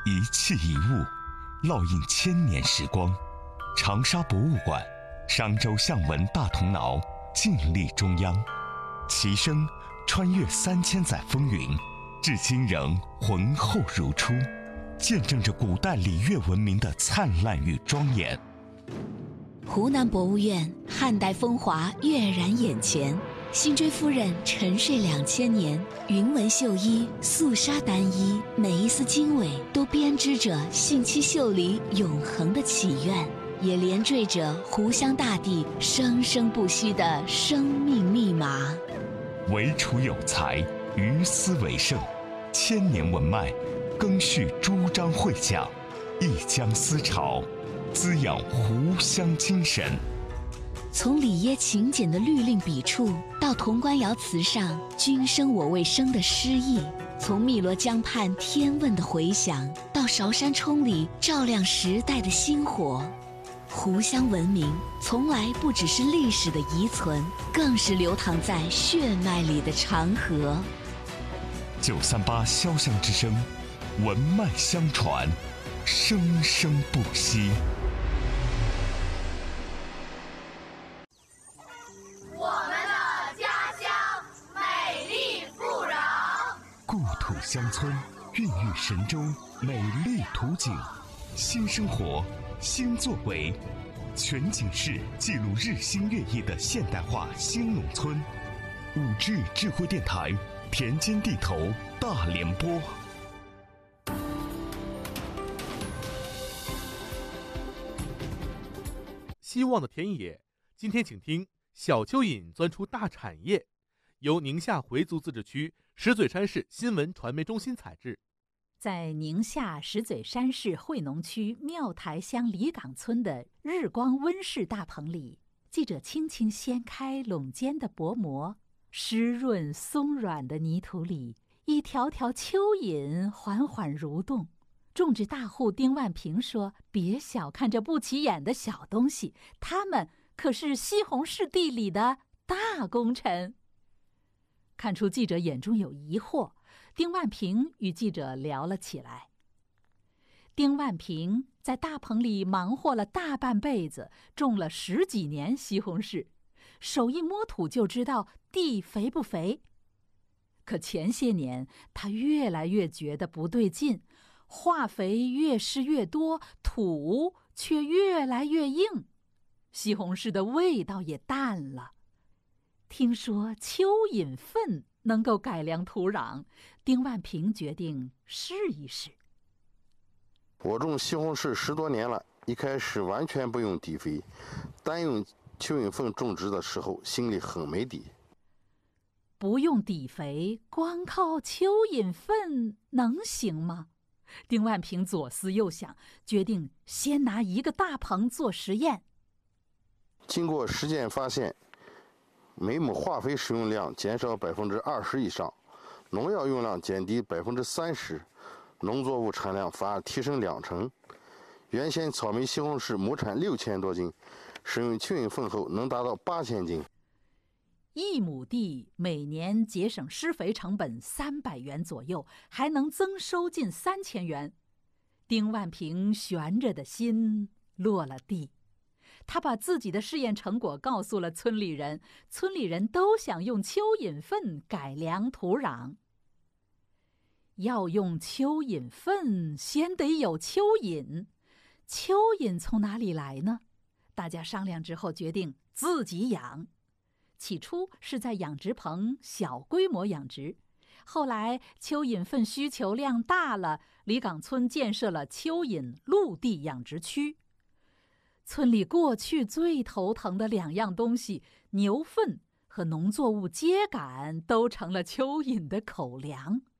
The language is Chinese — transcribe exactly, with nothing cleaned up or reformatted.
一器一物，烙印千年时光。长沙博物馆、商周象纹大铜挠静立中央，其声穿越三千载风云，至今仍浑厚如初，见证着古代礼乐文明的灿烂与庄严。 湖南博物院汉代风华跃然眼前，辛追夫人沉睡两千年，云纹绣衣、素纱单衣，每一丝经纬都编织着信息秀里永恒的祈愿，也连缀着湖湘大地生生不息的生命密码。 惟楚有才，于斯为盛，千年文脉，更续朱张会讲，一江思潮，滋养湖湘精神。 从里耶勤俭的律令笔触，到潼关窑瓷上君生我未生的诗意；从汨罗江畔天问的回响，到韶山冲里照亮时代的星火。湖湘文明从来不只是历史的遗存，更是流淌在血脉里的长河。 九三八潇湘之声，文脉相传，生生不息。 我们的家乡美丽富饶， 故土乡村孕育神州美丽图景，新生活，新作为，全景式记录日新月异的现代化新农村。五 G 智慧电台，田间地头大联播。 希望的田野，今天请听小蚯蚓钻出大产业，由宁夏回族自治区石嘴山市新闻传媒中心采制。 在宁夏石嘴山市惠农区庙台乡李岗村的日光温室大棚里，记者轻轻掀开垄间的薄膜，湿润松软的泥土里，一条条蚯蚓缓缓蠕动。种植大户丁万平说：“别小看这不起眼的小东西，它们可是西红柿地里的大功臣。”看出记者眼中有疑惑，丁万平与记者聊了起来。丁万平在大棚里忙活了大半辈子，种了十几年西红柿，手一摸土就知道地肥不肥。可前些年他越来越觉得不对劲，化肥越施越多，土却越来越硬，西红柿的味道也淡了。听说蚯蚓粪能够改良土壤，丁万平决定试一试。 我种西红柿十多年了，一开始完全不用底肥，单用蚯蚓粪种植的时候，心里很没底。 不用底肥，光靠蚯蚓粪能行吗？丁万平左思右想，决定先拿一个大棚做实验。 经过实践发现，每亩化肥使用量减少百分之二十以上，农药用量减低百分之三十，农作物产量反而提升两成。原先草莓、西红柿亩产六千多斤，使用蚯蚓粪后能达到八千斤。 一亩地每年节省施肥成本三百元左右，还能增收近三千元。丁万平悬着的心落了地，他把自己的试验成果告诉了村里人，村里人都想用蚯蚓粪改良土壤。要用蚯蚓粪，先得有蚯蚓，蚯蚓从哪里来呢？大家商量之后决定自己养。起初是在养殖棚小规模养殖，后来蚯蚓粪需求量大了，李岗村建设了蚯蚓陆地养殖区。村里过去最头疼的两样东西，牛粪和农作物秸秆，都成了蚯蚓的口粮。